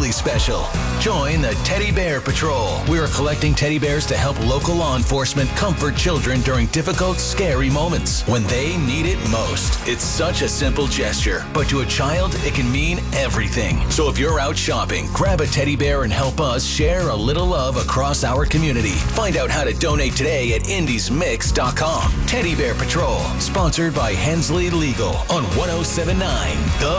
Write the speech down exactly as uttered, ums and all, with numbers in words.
really special. Join the Teddy Bear Patrol. We are collecting teddy bears to help local law enforcement comfort children during difficult, scary moments when they need it most. It's such a simple gesture, but to a child, it can mean everything. So if you're out shopping, grab a teddy bear and help us share a little love across our community. Find out how to donate today at indies mix dot com. Teddy Bear Patrol, sponsored by Hensley Legal on one oh seven point nine The